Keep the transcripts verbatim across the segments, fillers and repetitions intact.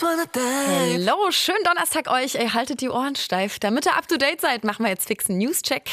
Hallo, schönen Donnerstag euch. Ey, haltet die Ohren steif. Damit ihr up to date seid, machen wir jetzt fix einen News-Check.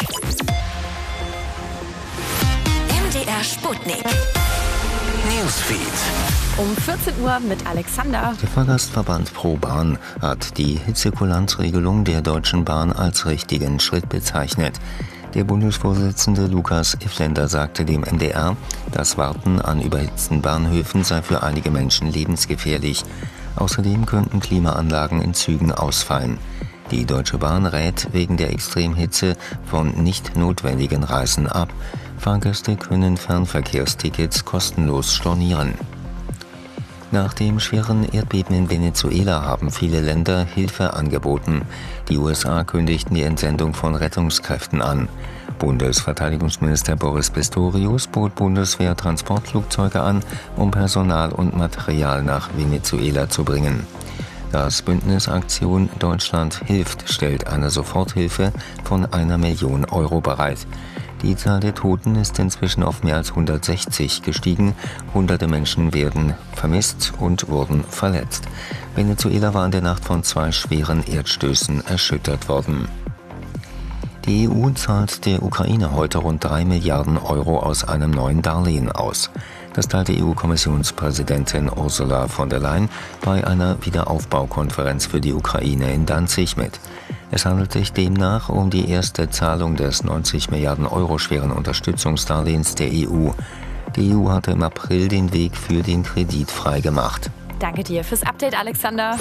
M D R Sputnik. Newsfeed. Um vierzehn Uhr mit Alexander. Der Fahrgastverband ProBahn hat die Hitzekulanzregelung der Deutschen Bahn als richtigen Schritt bezeichnet. Der Bundesvorsitzende Lukas Ifländer sagte dem M D R, das Warten an überhitzten Bahnhöfen sei für einige Menschen lebensgefährlich. Außerdem könnten Klimaanlagen in Zügen ausfallen. Die Deutsche Bahn rät wegen der Extremhitze von nicht notwendigen Reisen ab. Fahrgäste können Fernverkehrstickets kostenlos stornieren. Nach dem schweren Erdbeben in Venezuela haben viele Länder Hilfe angeboten. Die U S A kündigten die Entsendung von Rettungskräften an. Bundesverteidigungsminister Boris Pistorius bot Bundeswehr-Transportflugzeuge an, um Personal und Material nach Venezuela zu bringen. Das Bündnis Aktion Deutschland hilft stellt eine Soforthilfe von einer Million Euro bereit. Die Zahl der Toten ist inzwischen auf mehr als hundertsechzig gestiegen. Hunderte Menschen werden vermisst und wurden verletzt. Venezuela war in der Nacht von zwei schweren Erdstößen erschüttert worden. Die E U zahlt der Ukraine heute rund drei Milliarden Euro aus einem neuen Darlehen aus. Das teilte E U-Kommissionspräsidentin Ursula von der Leyen bei einer Wiederaufbaukonferenz für die Ukraine in Danzig mit. Es handelt sich demnach um die erste Zahlung des neunzig Milliarden Euro schweren Unterstützungsdarlehens der E U. Die E U hatte im April den Weg für den Kredit freigemacht. Danke dir fürs Update, Alexander.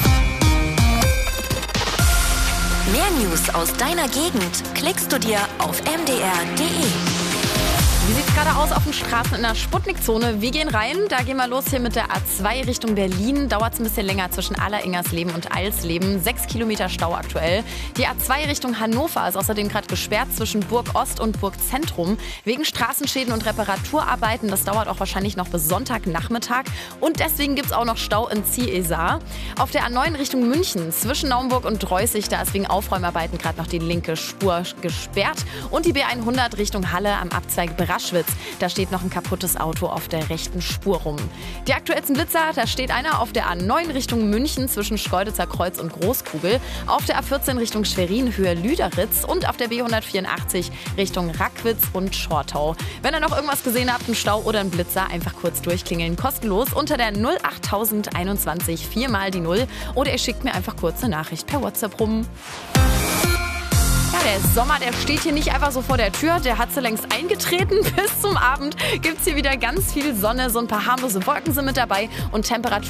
Mehr News aus deiner Gegend klickst du dir auf m d r punkt d e. Wie sieht's gerade aus auf den Straßen in der Sputnik-Zone? Wir gehen rein, da gehen wir los hier mit der A zwei Richtung Berlin. Dauert es ein bisschen länger zwischen Alleringersleben und Eilsleben. Sechs Kilometer Stau aktuell. Die A zwei Richtung Hannover ist außerdem gerade gesperrt zwischen Burg Ost und Burg Zentrum. Wegen Straßenschäden und Reparaturarbeiten. Das dauert auch wahrscheinlich noch bis Sonntagnachmittag. Und deswegen gibt es auch noch Stau in Ziesar. Auf der A neun Richtung München zwischen Naumburg und Dreußig, da ist wegen Aufräumarbeiten gerade noch die linke Spur gesperrt. Und die B hundert Richtung Halle am Abzweig Braschwitz. Da steht noch ein kaputtes Auto auf der rechten Spur rum. Die aktuellsten Blitzer, da steht einer auf der A neun Richtung München zwischen Schkeuditzer Kreuz und Großkugel, auf der A vierzehn Richtung Schwerin Höhe Lüderitz und auf der B hundertvierundachtzig Richtung Rackwitz und Schortau. Wenn ihr noch irgendwas gesehen habt, einen Stau oder einen Blitzer, einfach kurz durchklingeln, kostenlos unter der null acht einundzwanzig vier mal die null oder ihr schickt mir einfach kurz eine Nachricht per WhatsApp rum. Ja, der Sommer, der steht hier nicht einfach so vor der Tür, der hat so längst eingetreten. Bis zum Abend gibt's hier wieder ganz viel Sonne, so ein paar harmlose Wolken sind mit dabei und Temperaturen